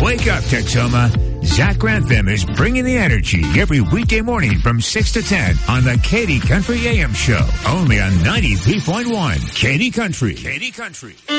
Wake up, Texoma. Zach Grantham is bringing the energy every weekday morning from 6 to 10 on the Katy Country AM Show. Only on 90.1 Katy Country. Katy Country.